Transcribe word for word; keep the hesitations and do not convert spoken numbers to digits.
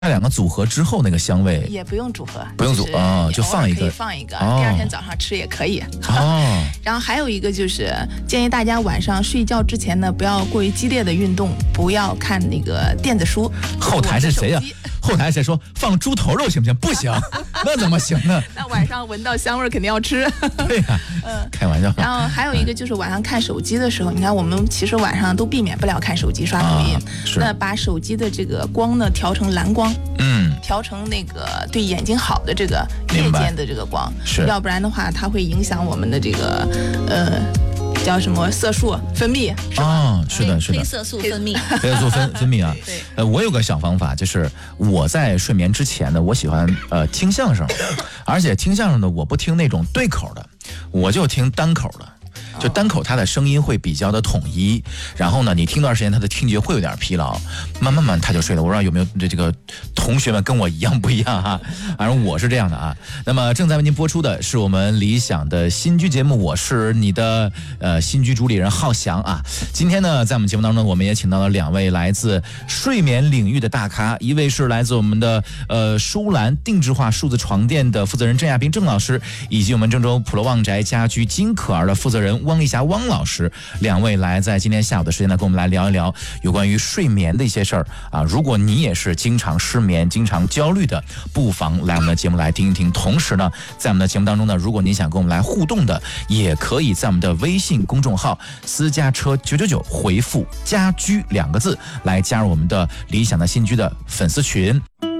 那两个组合之后，那个香味也不用组合， 不用组啊、哦，就放一个， 可以放一个、哦，第二天早上吃也可以。哦。然后还有一个就是建议大家晚上睡觉之前呢，不要过于激烈的运动，不要看那个电子书。 后台是谁呀、啊？后台谁说放猪头肉行不行？不行，那怎么行呢？ 那晚上闻到香味肯定要吃。 对呀、啊，嗯，开玩笑。 然后还有一个就是晚上看手机的时候，你看我们其实晚上都避免不了看手机、刷抖音。啊、那把手机的这个光呢调成蓝光。嗯，调成那个对眼睛好的这个夜间的这个光， 是， 要不然的话它会影响我们的这个呃叫什么色素分泌啊、哦，是的，是的， 黑色素分泌， 黑色素分分泌啊。 对， 呃，我有个小方法，就是我在睡眠之前呢，我喜欢呃听相声，而且听相声呢，我不听那种对口的，我就听单口的。就单口它的声音会比较的统一，然后呢，你听段时间，它的听觉会有点疲劳，慢慢慢它就睡了。我不知道有没有这这个同学们跟我一样不一样哈？反正我是这样的啊。那么正在为您播出的是我们理想的新居节目，我是你的呃新居主理人浩翔啊。今天呢，在我们节目当中，我们也请到了两位来自睡眠领域的大咖，一位是来自我们的呃舒兰定制化数字床垫的负责人郑亚斌郑老师，以及我们郑州普罗旺宅家居金可儿的负责人汪丽霞汪老师，两位来在今天下午的时间呢，跟我们来聊一聊有关于睡眠的一些事儿啊。如果你也是经常失眠、经常焦虑的，不妨来我们的节目来听一听。同时呢，在我们的节目当中呢，如果你想跟我们来互动的，也可以在我们的微信公众号私家车九九九回复家居两个字来加入我们的理想的新居的粉丝群。